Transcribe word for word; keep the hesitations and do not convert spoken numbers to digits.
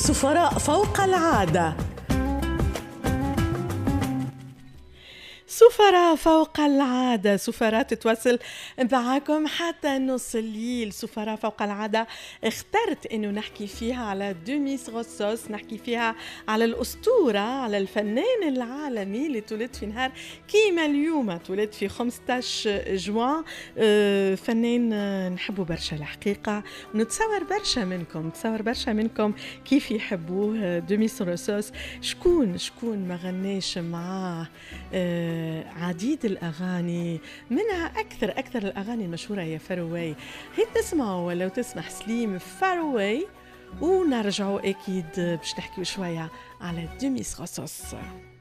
سفراء فوق العادة. سفراء فوق العادة، سفراء تتواصل معاكم حتى نص الليل. سفراء فوق العادة اخترت انه نحكي فيها على دوميس غوسوس، نحكي فيها على الأسطورة، على الفنان العالمي اللي تولد في نهار كيما اليوم، تولد في خمسة عشر جوان. فنان نحبه برشا الحقيقة، ونتصور برشا منكم تصور برشا منكم كيف يحبوه دوميس غوسوس. شكون شكون ما غناش معاه عديد الأغاني، منها أكثر أكثر الأغاني المشهورة هي فاروي. هيت نسمعوا ولو تسمح سليم فاروي، ونرجعوا أكيد باش نحكيو شوية على دوميس غوسوس.